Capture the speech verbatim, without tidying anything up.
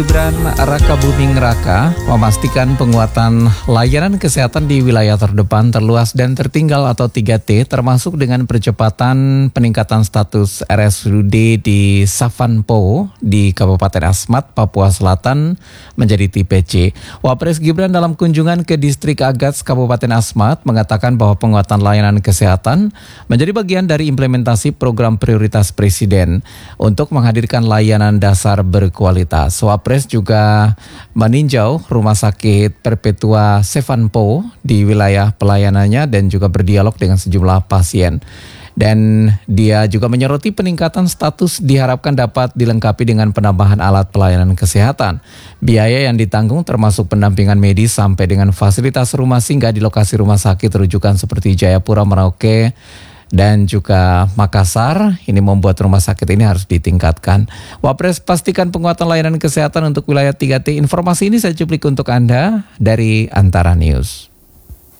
Gibran Raka Buming Raka memastikan penguatan layanan kesehatan di wilayah terdepan, terluas dan tertinggal atau tiga T, termasuk dengan percepatan peningkatan status R S U D di Savanpo di Kabupaten Asmat, Papua Selatan menjadi tipe C. Wapres Gibran dalam kunjungan ke distrik Agats, Kabupaten Asmat mengatakan bahwa penguatan layanan kesehatan menjadi bagian dari implementasi program prioritas Presiden untuk menghadirkan layanan dasar berkualitas. Wapres juga meninjau Rumah Sakit Perpetua Savanpo di wilayah pelayanannya dan juga berdialog dengan sejumlah pasien. Dan dia juga menyoroti peningkatan status diharapkan dapat dilengkapi dengan penambahan alat pelayanan kesehatan. Biaya yang ditanggung termasuk pendampingan medis sampai dengan fasilitas rumah singgah di lokasi rumah sakit rujukan seperti Jayapura, Merauke, dan juga Makassar. Ini membuat rumah sakit ini harus ditingkatkan. Wapres pastikan penguatan layanan kesehatan untuk wilayah tiga T. Informasi ini saya cuplik untuk Anda dari Antara News.